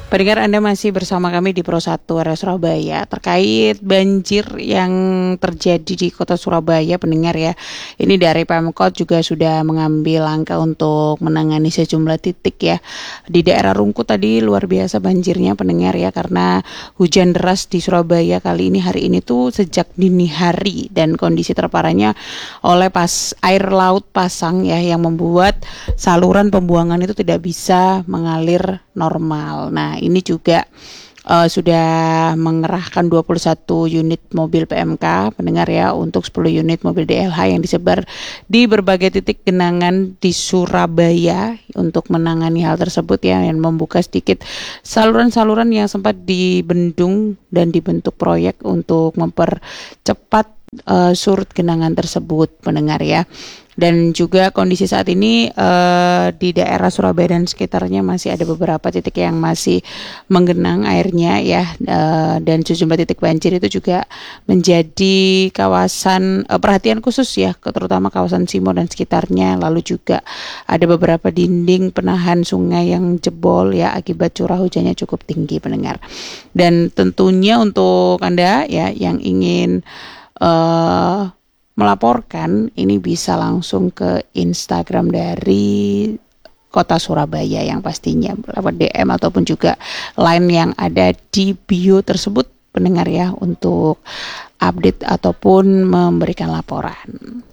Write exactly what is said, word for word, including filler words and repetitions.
Pendengar, Anda masih bersama kami di Pro satu area Surabaya terkait banjir yang terjadi di kota Surabaya, pendengar ya. Ini dari Pemkot juga sudah mengambil langkah untuk menangani sejumlah titik ya. Di daerah Rungkut tadi luar biasa banjirnya, pendengar ya, karena hujan deras di Surabaya kali ini hari ini tuh sejak dini hari, dan kondisi terparahnya oleh pas air laut pasang ya, yang membuat saluran pembuangan itu tidak bisa mengalir normal. Nah, ini juga uh, sudah mengerahkan dua puluh satu unit mobil P M K, pendengar ya, untuk sepuluh unit mobil D L H yang disebar di berbagai titik genangan di Surabaya untuk menangani hal tersebut ya, yang membuka sedikit saluran-saluran yang sempat dibendung dan dibentuk proyek untuk mempercepat uh, surut genangan tersebut, pendengar ya. Dan juga kondisi saat ini uh, di daerah Surabaya dan sekitarnya masih ada beberapa titik yang masih menggenang airnya ya, uh, dan sejumlah titik banjir itu juga menjadi kawasan uh, perhatian khusus ya, terutama kawasan Simo dan sekitarnya. Lalu juga ada beberapa dinding penahan sungai yang jebol ya akibat curah hujannya cukup tinggi, pendengar. Dan tentunya untuk Anda ya yang ingin uh, melaporkan, ini bisa langsung ke Instagram dari Kota Surabaya yang pastinya lewat D M ataupun juga line yang ada di bio tersebut, pendengar ya, untuk update ataupun memberikan laporan.